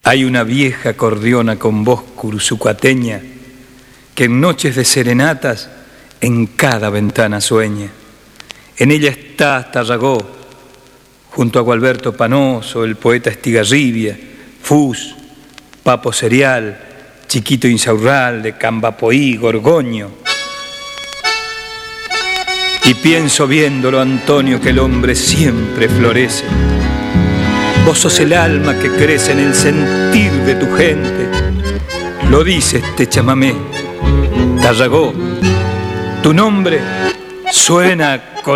Hay una vieja acordeona con voz cursucuateña que en noches de serenatas en cada ventana sueña. En ella está Tarragó, junto a Gualberto Panoso, el poeta Estigarribia, Fus, Papo Serial, Chiquito Insaurralde, Cambapoí, Gorgoño. Y pienso viéndolo, Antonio, que el hombre siempre florece. Vos sos el alma que crece en el sentir de tu gente. Lo dice este chamamé, Tarragó, tu nombre suena